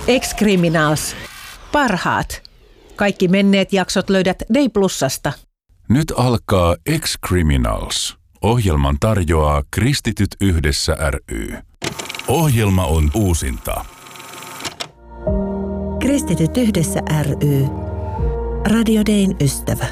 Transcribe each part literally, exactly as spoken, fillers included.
Ex-Criminals. Parhaat. Kaikki menneet jaksot löydät Day Plusasta. Nyt alkaa Ex-Criminals. Ohjelman tarjoaa Kristityt yhdessä ry. Ohjelma on uusinta. Kristityt yhdessä ry. Radio Dayn ystävä.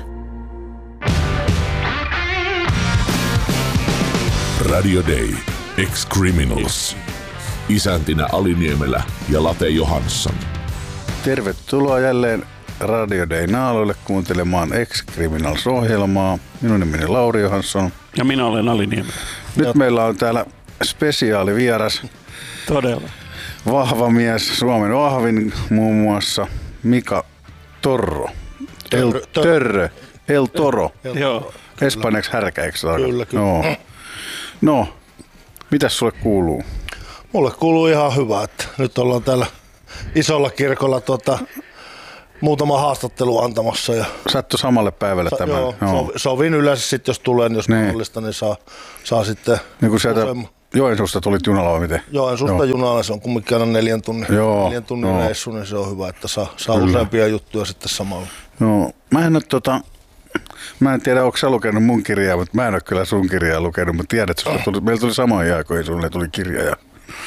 Radio Day. Ex-Criminals. Isäntinä Ali Niemelä ja Late Johansson. Tervetuloa jälleen Radio Dayn naaloille kuuntelemaan Ex-Criminals-ohjelmaa. Minun nimeni Lauri Johansson. Ja minä olen Ali Niemelä. Nyt ja meillä on täällä spesiaalivieras. Todella. Vahva mies, Suomen vahvin muun muassa Mika Torro. El Törrö. El Toro. Joo. Espanjaksi härkä, eikö tarkoita? Kyllä, kyllä. No. no, mitäs sulle kuuluu? Mulle kuuluu ihan hyvä, että nyt ollaan täällä isolla kirkolla tuota, muutama haastattelu antamassa. Ja Sattu samalle päivälle sa- tämän? Joo, joo. Sovin yleensä sitten, jos tulee, niin jos niin. mahdollista, niin saa, saa sitten... Niin kuin sieltä useamman... Joensuusta tulit junalla vai miten? Joensuusta joo. junalla, se on kumminkin aina neljän tunnin, joo, neljän tunnin joo. reissu, niin se on hyvä, että saa, saa useampia juttuja sitten samalla. No, mä en ole tota... Mä en tiedä, onko sä lukenut mun kirjaa, mutta mä en ole kyllä sun kirjaa lukenut, mutta tiedät, että tuli, meillä tuli samoin aikoihin, sulle tuli kirja. Ja,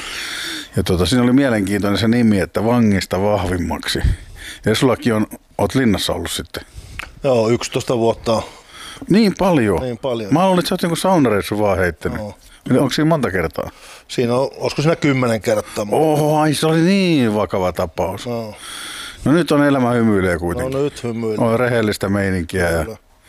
ja tota, siinä oli mielenkiintoinen se nimi, että vangista vahvimmaksi. Ja sullakin on, oot linnassa ollut sitten. Joo, yksitoista vuotta. Niin paljon? Niin paljon. Mä luulen, että sä oot joku saunareissu vaan heittänyt. No. Onko siinä monta kertaa? Siinä on, olisiko siinä kymmenen kertaa? Oho, ai se oli niin vakava tapaus. No. No nyt on elämä hymyilee kuitenkin. No nyt hymyilee. On rehellistä meininkiä. Ja...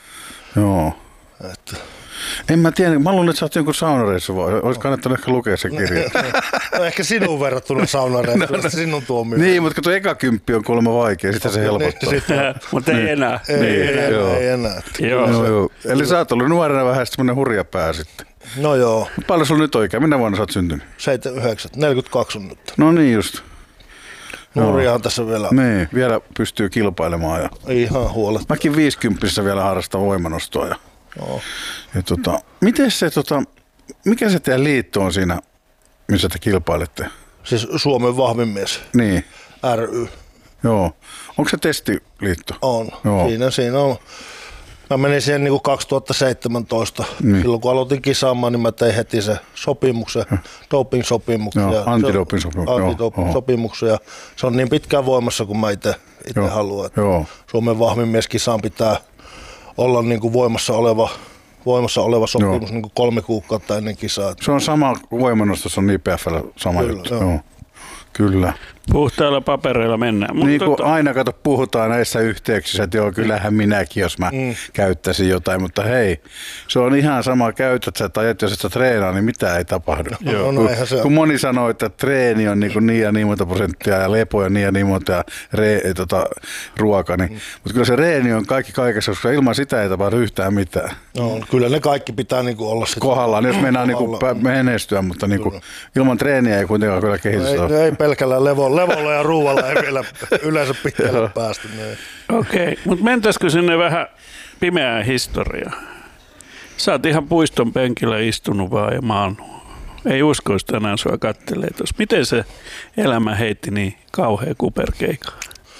Joo. Että... En mä tiedä, mä luulen, että sä oot jonkun saunareissu vaan. Olisi kannattanut ehkä lukea se kirja. No ehkä sinun verrattuna saunareissu, no, no, sinun tuomio. Niin, mutta kun tuo eka kymppi on kuulemma vaikea, sitä se helpottaa. Mutta ei enää. Ei, niin, ei, enää, joo. ei enää. Joo. No, joo. Eli sä oot ollut nuorena vähän semmoinen hurja pää sitten. No joo. Paljon sulla nyt oikein? Minä vuonna sä oot syntynyt? seitsemänkymmentäyhdeksän, neljäkymmentäkaksi on nyt. No niin just. Nuoriahan tässä vielä. Niin, vielä pystyy kilpailemaan. Ja... Ihan huoletta. Mäkin viisikymppisessä vielä harrastan voimanostoa. Ja... No. Ja tota, miten se, tota, mikä se teidän liitto on siinä, missä te kilpailette? Siis Suomen vahvin mies. Niin. ry. Joo. Onko se testiliitto? On. Joo. Siinä, siinä on. Mä menin siihen niin kuin kaksituhattaseitsemäntoista. Niin. Silloin kun aloitin kisaamaan, niin mä tein heti se sopimuksen, doping-sopimuksen. Joo, antidoping-sopimuksen. Antidoping-sopimuksen. Ja se on niin pitkään voimassa, kun mä itse haluan. Joo. Suomen vahvin mies kisaan pitää olla niin kuin voimassa oleva, voimassa oleva sopimus niin kuin kolme kuukautta ennen kisaa. Se on sama voimannostus, on I P F:llä sama Kyllä, juttu. joo. Joo. Kyllä. Puhtailla papereilla mennään. Niin kuin tota... aina kato, puhutaan näissä yhteyksissä, että joo, kyllähän minäkin, jos mä mm. käyttäisin jotain, mutta hei, se on ihan sama, käytät sä tai et, jos et sä treenaa, niin mitään ei tapahdu. Joo. No, kun, no, kun moni sanoo, että treeni on niin, niin ja niin monta prosenttia ja lepo ja niin ja niin monta ja re, tota, ruoka, niin, mm. mutta kyllä se reeni on kaikki kaikessa, koska ilman sitä ei tapahdu yhtään mitään. No, kyllä ne kaikki pitää niin kuin olla sitä. Kohdallaan, jos mennään niin kuin menestyä, mutta niin kuin, ilman treeniä ei kuitenkaan kyllä kehitystä ole. Ei pelkällä levolla. Levolla ja ruualla ei vielä yleensä pitkälle päästy. Okei, okay, mutta mentäisikö sinne vähän pimeään historiaan? Sä oot ihan puiston penkillä istunut vaan ja maannut. Ei uskoisi tänään sua kattelee tuossa. Miten se elämä heitti niin kauhea kuperkeikaa?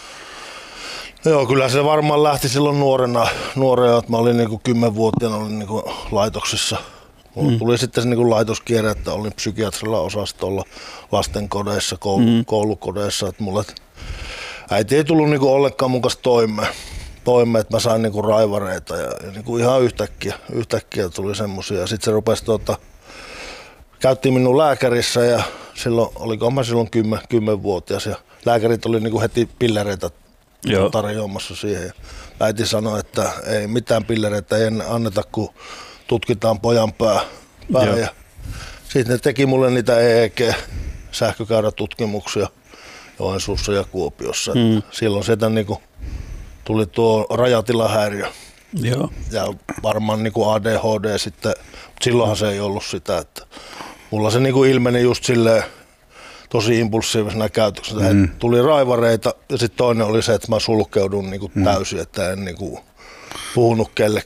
Joo, kyllä se varmaan lähti silloin nuorena. nuorena että mä olin niin kuin kymmenvuotiaana olin niin kuin laitoksessa. Mulla mm. tuli sitten se niin kuin laitoskierre, että olin psykiatrilla osastolla lastenkodeissa, koulu, mm. koulukodeissa. Että mulle äiti ei tullut niin kuin ollenkaan mun kanssa toimeen, toimeen että mä sain niin kuin raivareita. Ja, ja niin kuin ihan yhtäkkiä, yhtäkkiä tuli semmosia. Sitten se rupesi, tuota, käyttiin minun lääkärissä ja silloin, olikohan mä silloin kymmen, kymmenvuotias. Ja lääkärit oli niin kuin heti pillereitä tarjoamassa siihen. Ja äiti sanoi, että ei mitään pillereitä ei anneta, kun tutkitaan pojan pää, pää ja sitten ne teki mulle niitä E E G-sähkökäyrätutkimuksia Joensuussa ja Kuopiossa. Mm. Silloin sieltä niinku tuli tuo rajatilahäiriö. Joo. Ja varmaan niinku A D H D sitten, mutta silloinhan se ei ollut sitä, että mulla se niinku ilmeni just silleen tosi impulsiivisena käytöksenä. Mm. Tuli raivareita ja sitten toinen oli se, että mä sulkeudun niinku täysin, että en niinku puhunut kellekään.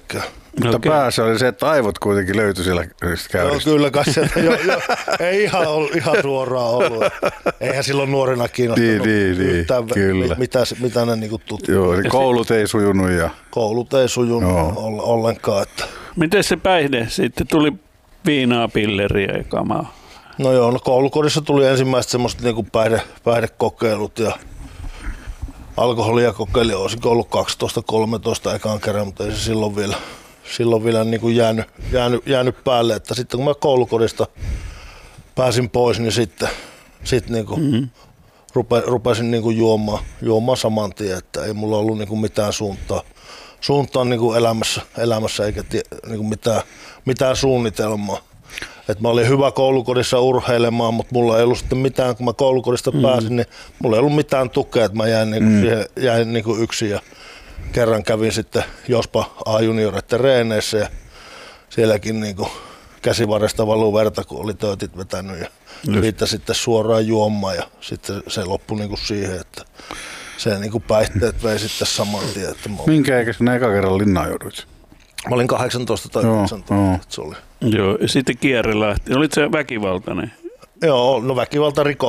Mutta Okei. päässä oli se, että aivot kuitenkin löytyi siellä Joo, käyristä. kyllä kai sieltä jo, jo, ei ihan, ollut, ihan suoraan ollut. Eihän silloin nuorena kiinnostanut Niin, niin, niin, yhtään, kyllä. mitä, mitä ne niinku tutkivat. Joo, eli koulut ei sujunut ja Koulut ei sujunut Joo. oll- ollenkaan. Että. Miten se päihde sitten tuli viinaa, pilleriä ja kamaa? No joo, no koulukodissa tuli ensimmäiset semmoiset niinku päihde, päihdekokeilut ja alkoholia kokeilin. Olisinko ollut kaksitoista kolmetoista ekaan kerran, mutta ei se silloin vielä, silloin vielä niinku jäänyt, jäänyt, jäänyt päälle. Että sitten kun mä koulukodista pääsin pois, niin sitten sit niinku mm-hmm. rupe, rupesin niinku juomaan, juomaan saman tien, että ei mulla ollut niinku mitään suuntaa, suuntaa niinku elämässä, elämässä eikä tie, niinku mitään, mitään suunnitelmaa. Et mä olin hyvä koulukodissa urheilemaan, mutta mulla ei ollut sitten mitään, kun mä koulukodista mm. pääsin, niin mulla ei ollut mitään tukea, että mä jäin, niinku mm. siihen, jäin niinku yksin ja kerran kävin sitten Jospa A-junioreiden reeneissä ja sielläkin niinku käsivarresta valuu verta, kun oli töötit vetänyt ja siitä sitten suoraan juomaan ja sitten se loppui niinku siihen, että se niinku päihteet vei sitten saman tien. Että mä, minkä ikäisenä eka kerran linnaan jouduit? mä olin kahdeksantoista tai Joo, yhdeksäntoista, joo. että se oli. Joo, ja sitten kierre lähti. Olit se väkivaltainen? Joo, no väkivalta riko